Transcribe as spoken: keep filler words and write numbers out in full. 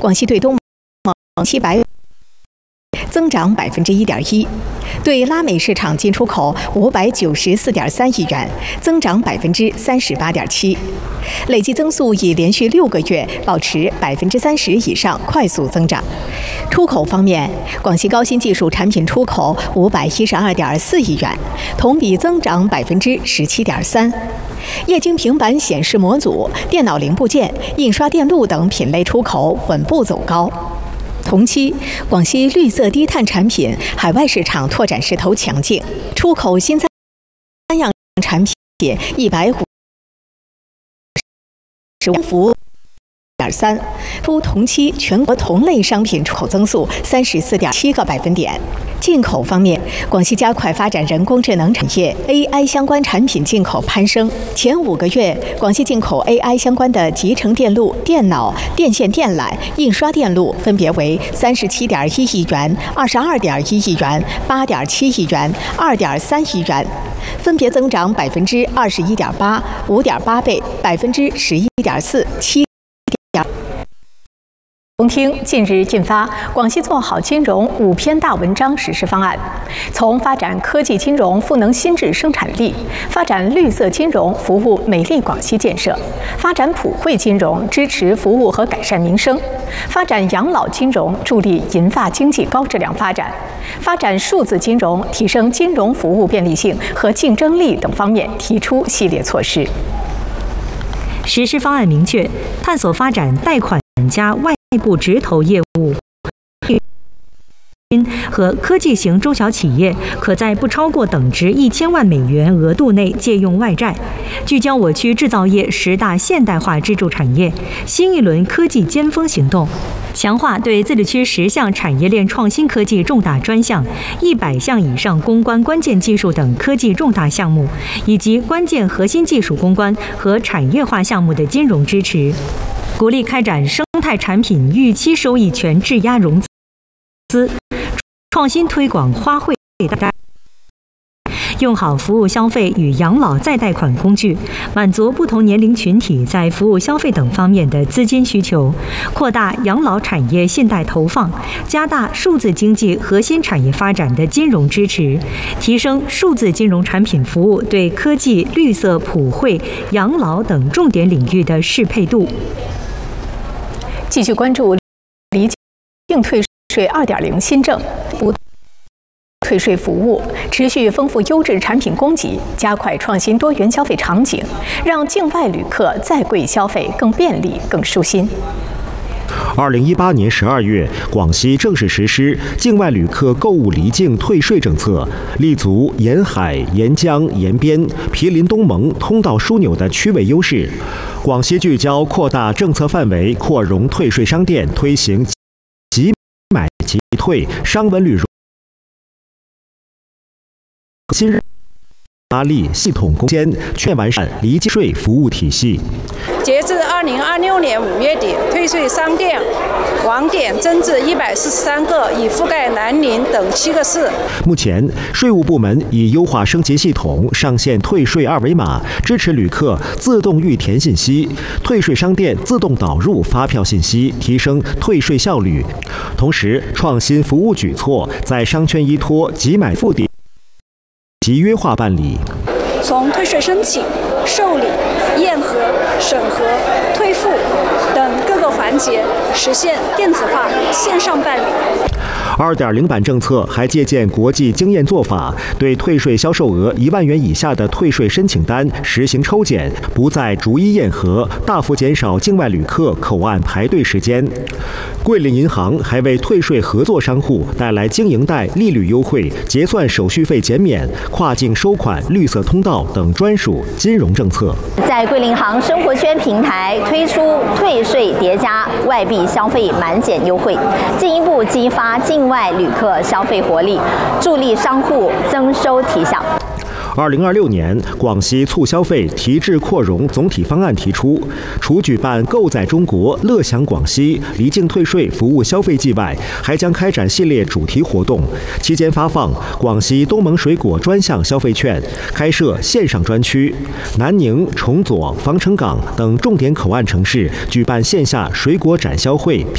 广西对东盟七百增长百分之一点一，对拉美市场进出口五百九十四点三亿元，增长百分之三十八点七，累计增速已连续六个月保持百分之三十以上快速增长。出口方面，广西高新技术产品出口五百一十二点四亿元，同比增长百分之十七点三。液晶平板显示模组、电脑零部件、印刷电路等品类出口稳步走高。同期，广西绿色低碳产品海外市场拓展势头强劲，出口新三样产品一百五十万伏点三，夫同期全国同类商品出口增速三十四点七个百分点。进口方面，广西加快发展人工智能产业 ，A I 相关产品进口攀升。前五个月，广西进口 A I 相关的集成电路、电脑、电线电缆、印刷电路分别为三十七点一亿元、二十二点一亿元、八点七亿元、二点三亿元，分别增长百分之二十一点八、五点八倍、百分之十一点四、七点。中厅近日印发《广西做好金融五篇大文章实施方案》，从发展科技金融赋能新质生产力、发展绿色金融服务美丽广西建设、发展普惠金融支持服务和改善民生、发展养老金融助力银发经济高质量发展、发展数字金融提升金融服务便利性和竞争力等方面提出系列措施。 实施方案明确，探索发展贷款加外部直投业务和科技型中小企业可在不超过等值一千万美元额度内借用外债，聚焦我区制造业十大现代化支柱产业，新一轮科技尖峰行动，强化对自治区十项产业链创新科技重大专项、一百项以上攻关关键技术等科技重大项目，以及关键核心技术攻关和产业化项目的金融支持。鼓励开展生态产品预期收益权质押融资，创新推广花卉贷，用好服务消费与养老再贷款工具，满足不同年龄群体在服务消费等方面的资金需求，扩大养老产业信贷投放，加大数字经济核心产业发展的金融支持，提升数字金融产品服务对科技、绿色、普惠、养老等重点领域的适配度。 继续关注离境退税 二点零 新政，不退税服务，持续丰富优质产品供给，加快创新多元消费场景，让境外旅客在贵消费更便利、更舒心。 二零一八年十二月，广西正式实施境外旅客购物离境退税政策，立足沿海、沿江、沿边、毗邻东盟通道枢纽的区位优势。广西聚焦扩大政策范围，扩容退税商店，推行即买即退商文旅新日发力系统攻坚，全完善离境税服务体系。 截至二零二六年五月底，退税商店网点增至一百四十三个，已覆盖南宁等七个市。 目前，税务部门已优化升级系统，上线退税二维码，支持旅客自动预填信息，退税商店自动导入发票信息，提升退税效率。同时，创新服务举措在商圈依托即买付点集约化办理。 从退税申请、受理、验核、审核、退付等各个环节实现电子化、线上办理。 二点零版政策还借鉴国际经验做法，对退税销售额一万元以下的退税申请单实行抽检，不再逐一验核，大幅减少境外旅客口岸排队时间。桂林银行还为退税合作商户带来经营贷利率优惠、结算手续费减免、跨境收款绿色通道等专属金融政策。 在桂林银行生活圈平台推出退税叠加外币消费满减优惠，进一步激发境外旅客消费活力，助力商户增收提效。 二零二六年，广西促消费提质扩容总体方案提出，除举办“购在中国、乐享广西”离境退税服务消费季外，还将开展系列主题活动，期间发放广西东盟水果专项消费券，开设线上专区。南宁、崇左、防城港等重点口岸城市举办线下水果展销会。